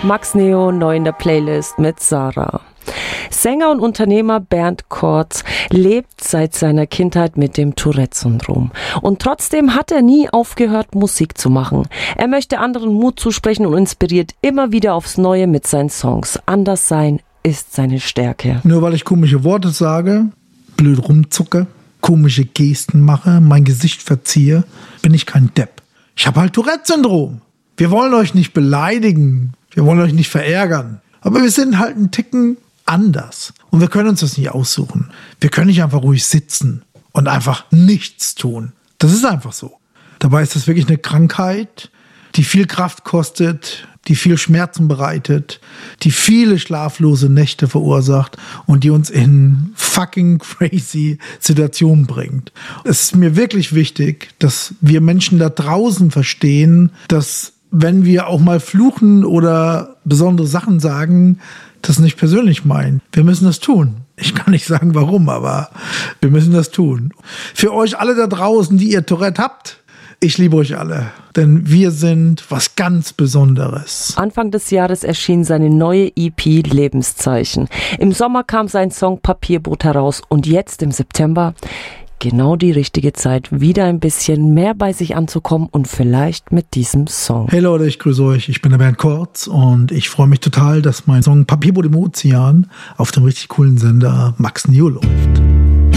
Max Neo, neu in der Playlist mit Sarah. Sänger und Unternehmer Bernd Kortz lebt seit seiner Kindheit mit dem Tourette-Syndrom. Und trotzdem hat er nie aufgehört, Musik zu machen. Er möchte anderen Mut zusprechen und inspiriert immer wieder aufs Neue mit seinen Songs. Anders sein ist seine Stärke. Nur weil ich komische Worte sage, blöd rumzucke, komische Gesten mache, mein Gesicht verziehe, bin ich kein Depp. Ich habe halt Tourette-Syndrom. Wir wollen euch nicht beleidigen, wir wollen euch nicht verärgern. Aber wir sind halt einen Ticken anders. Und wir können uns das nicht aussuchen. Wir können nicht einfach ruhig sitzen und einfach nichts tun. Das ist einfach so. Dabei ist das wirklich eine Krankheit, die viel Kraft kostet, die viel Schmerzen bereitet, die viele schlaflose Nächte verursacht und die uns in fucking crazy Situationen bringt. Es ist mir wirklich wichtig, dass wir Menschen da draußen verstehen, dass wenn wir auch mal fluchen oder besondere Sachen sagen, das nicht persönlich meinen. Wir müssen das tun. Ich kann nicht sagen, warum, aber wir müssen das tun. Für euch alle da draußen, die ihr Tourette habt, ich liebe euch alle, denn wir sind was ganz Besonderes. Anfang des Jahres erschien seine neue EP Lebenszeichen. Im Sommer kam sein Song Papierboot heraus und jetzt im September genau die richtige Zeit, wieder ein bisschen mehr bei sich anzukommen und vielleicht mit diesem Song. Hey Leute, ich grüße euch. Ich bin der Bernd Kortz und ich freue mich total, dass mein Song Papierboot im Ozean auf dem richtig coolen Sender Max Neo läuft.